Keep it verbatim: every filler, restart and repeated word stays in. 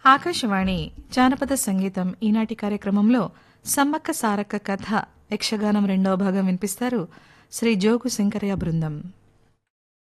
ఆకాశవాణి జానపద సంగీతం ఈనాటి కార్యక్రమంలో సమ్మక్క సారక్క కథ యక్షగానం రెండవ భాగం వినిపిస్తారు శ్రీ జోగు శంకరయ్య బృందం.